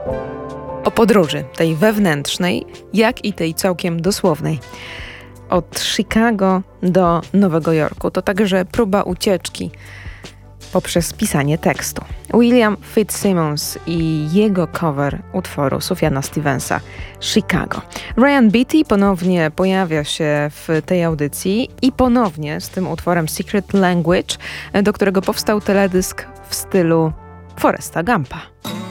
O podróży, tej wewnętrznej, jak i tej całkiem dosłownej. Od Chicago do Nowego Jorku. To także próba ucieczki poprzez pisanie tekstu. William Fitzsimmons i jego cover utworu Sufjana Stevensa Chicago. Ryan Beatty ponownie pojawia się w tej audycji i ponownie z tym utworem Secret Language, do którego powstał teledysk w stylu Foresta Gumpa.